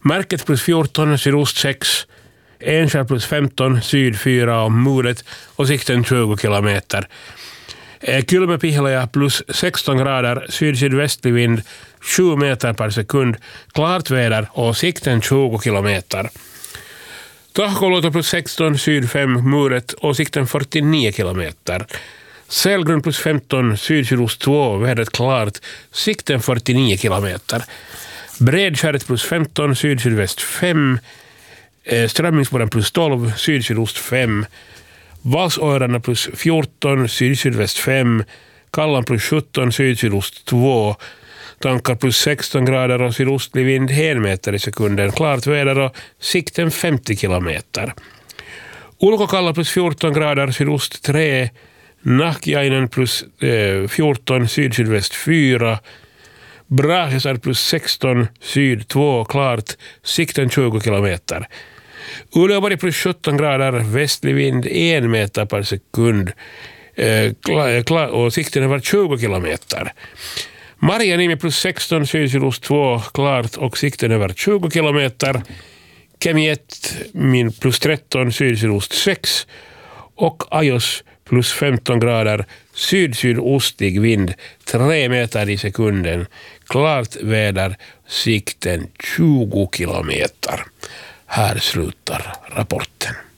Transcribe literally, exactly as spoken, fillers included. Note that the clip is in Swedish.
Märket plus fjorton, sydost sex, Enskär plus femton, syd fyra och Modet och sikten tjugo kilometer. Kylmäpihleja plus sexton grader, syd-sydvästlig vind, sju meter per sekund, klart väder och sikten tjugo kilometer. Tahkoluoto plus sexton, syd fem, Modet och sikten fyrtionio kilometer. Sälgrund plus femton, syd-sydost två, vädret klart, sikten fyrtionio kilometer. Bredskäret plus femton, syd-sydväst fem, Strömmingsboden plus tolv, syd-sydost fem, Valsöarna plus fjorton, syd-sydväst fem, Kallan plus sjutton, syd-sydost två, Tankar plus sexton grader och sydostlig vind en meter i sekunden, klart väder och sikten femtio kilometer. Ulkokalla plus fjorton grader, sydost tre, Nahkiainen plus eh, fjorton, syd-sydväst fyra, Brahisar plus sexton, syd två, klart, sikten tjugo kilometer. Uleåborg plus sjutton grader, västlig vind en meter per sekund eh, klar, klar, och sikten var tjugo kilometer. Marjanimi plus sexton, syd-sydost två, klart och sikten över tjugo kilometer. Kemiet min plus tretton, syd-sydost sex och Ajos plus femton grader, syd-sydostig vind tre meter i sekunden, klart väder, sikten tjugo kilometer. Här slutar rapporten.